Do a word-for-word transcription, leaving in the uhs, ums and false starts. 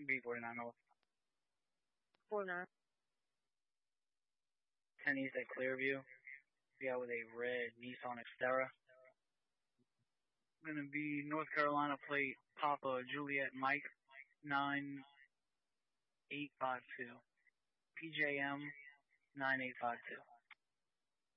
B forty-nine North. forty-nine. ten East at Clearview. Be out with a red Nissan Xterra. Gonna be North Carolina plate Papa Juliet Mike nine eight five two. P J M nine eight five two.